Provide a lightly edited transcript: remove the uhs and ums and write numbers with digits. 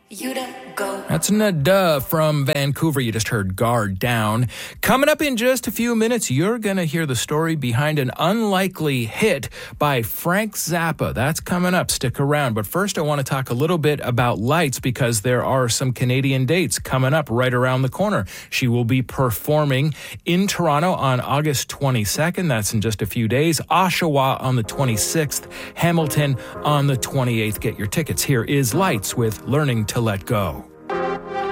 you to go. That's Nada from Vancouver. You just heard Guard Down. Coming up in just a few minutes, you're going to hear the story behind an unlikely hit by Frank Zappa. That's coming up. Stick around. But first, I want to talk a little bit about Lights because there are some Canadian dates coming up right around the corner. She will be performing in Toronto on August 22nd. That's in just a few days. Oshawa on the 26th. Hamilton on the 28th. Get your tickets. Here is Lights with Learning to Let Go.